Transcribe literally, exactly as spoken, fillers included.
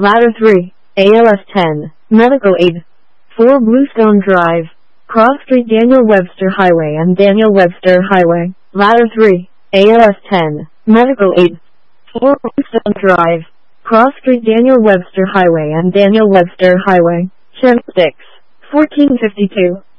Ladder three, A L S ten, Medical Aid. four Bluestone Drive, Cross Street Daniel Webster Highway and Daniel Webster Highway. Ladder three, A L S ten, Medical Aid. four Bluestone Drive, Cross Street Daniel Webster Highway and Daniel Webster Highway. Shem six, fourteen fifty-two.